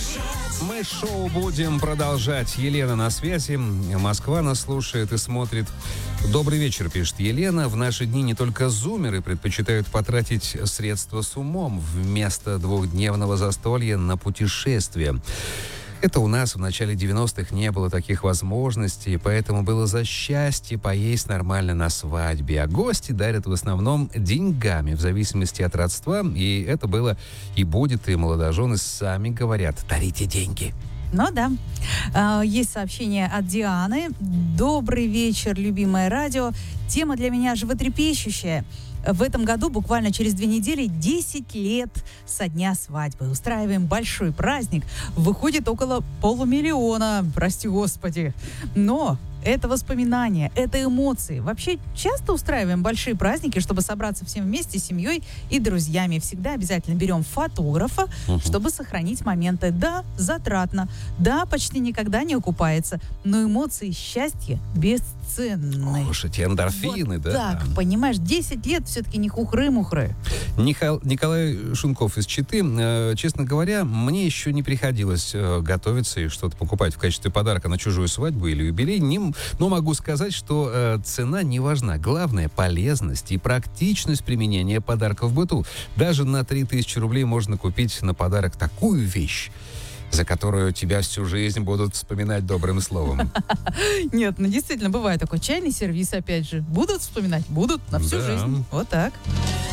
Мы шоу будем продолжать. Елена на связи. Москва нас слушает и смотрит. Добрый вечер, пишет Елена. В наши дни не только зумеры предпочитают потратить средства с умом вместо двухдневного застолья на путешествие. Это у нас в начале 90-х не было таких возможностей, поэтому было за счастье поесть нормально на свадьбе. А гости дарят в основном деньгами, в зависимости от родства. И это было и будет, и молодожены сами говорят: дарите деньги. Ну да. Есть сообщение от Дианы. Добрый вечер, любимое радио. Тема для меня животрепещущая. В этом году, буквально через 2 недели, 10 лет со дня свадьбы. Устраиваем большой праздник. Выходит около 500 000, прости господи. Но это воспоминания, это эмоции. Вообще часто устраиваем большие праздники, чтобы собраться всем вместе с семьей и друзьями. Всегда обязательно берем фотографа, чтобы сохранить моменты. Да, затратно. Да, почти никогда не окупается. Но эмоции счастья бесценны. Слушайте, эндорфины, вот да. Так, понимаешь, 10 лет все-таки не хухры-мухры. Николай Шунков из Читы. Честно говоря, мне еще не приходилось готовиться и что-то покупать в качестве подарка на чужую свадьбу или юбилей. Но могу сказать, что цена не важна. Главное — полезность и практичность применения подарка в быту. Даже на 3000 рублей можно купить на подарок такую вещь, за которую тебя всю жизнь будут вспоминать добрым словом. Нет, ну действительно, бывает такой чайный сервиз, опять же. Будут вспоминать? Будут на всю жизнь. Вот так.